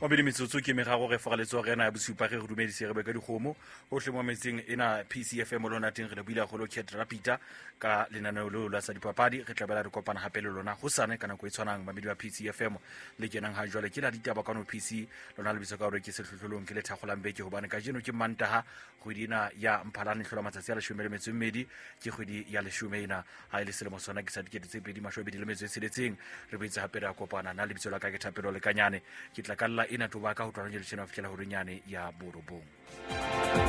Mabedi metsotso ke meraro re fogaletso re na ya bosupa re dumedise re be ka dikgomo ohle mo metseng ena PCFM lona teng re le buile go lo Khet Rapita ka lenaneo le la sa dipapadi re tla bela re kopana hape le lona go sane kana go itshwanang mamedi wa PCFM le kenang ha jwale ke la ditaba ka no PC lona le bitso ka gore ke setlotlolong ke le thakgolang beke hobane ka jeno ke Mantaha kgwedina ya Mphalane hlola matsatsi a 12 ke kgwedi ya 10 ena ha ile selemo sona ke sa dikete tse pedi mashobedi le metso e seletseng re boetse hape ra kopana na le bitso la ka ke thapelo le kanyane ke tla kalla ina to ba ka ho tloha le tshena fihlela ho renyane ya borobong.